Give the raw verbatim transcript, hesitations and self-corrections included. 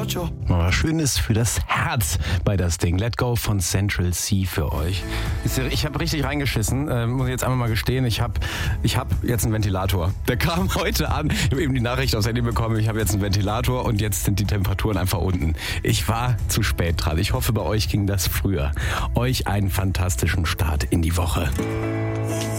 mucho. Oh, Schönes für das Herz bei das Ding. Let Go von Central C für euch. Ich habe richtig reingeschissen, äh, muss ich jetzt einmal mal gestehen. Ich habe ich hab jetzt einen Ventilator. Der kam heute an. Ich habe eben die Nachricht aufs Handy bekommen, ich habe jetzt einen Ventilator und jetzt sind die Temperaturen einfach unten. Ich war zu spät dran. Ich hoffe, bei euch ging das früher. Euch einen fantastischen Start in die Woche.